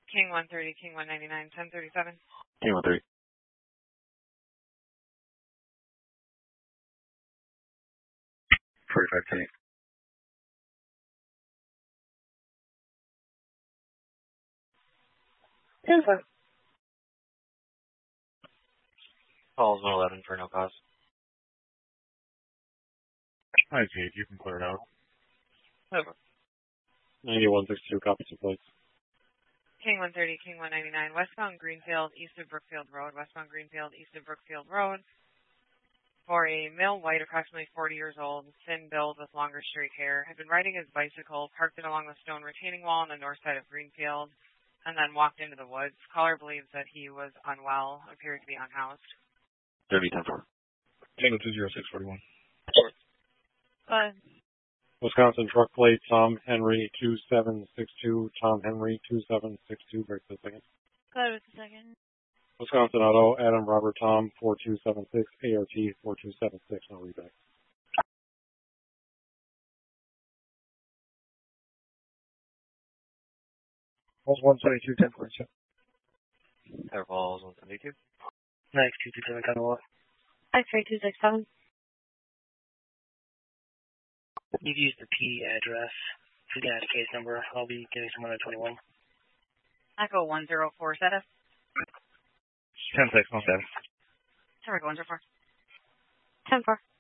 King 130, King 199, 1037. King 130. $45K. Calls 111 for no cause. Hi, Jade. You can clear it out. Over. 9162, copy two plates. King 130, King 199, westbound Greenfield, east of Brookfield Road, westbound Greenfield, east of Brookfield Road, for a male white, approximately 40 years old, thin build with longer straight hair, had been riding his bicycle, parked it along the stone retaining wall on the north side of Greenfield, and then walked into the woods. Caller believes that he was unwell, appeared to be unhoused. 30-10-4. Tango 20641. But Wisconsin truck plate, Tom Henry 2762, Tom Henry 2762, break the second. go ahead with the second. Wisconsin Auto, Adam Robert Tom 4276, ART 4276, no reback. Calls 172, 1042. Air calls 172. Next, 227, kind of what? X-ray 267. You've used the P address. If you can add a case number, I'll be giving someone a 21. Echo 104, status. 10-6, no status. Trevor 104. 10-4.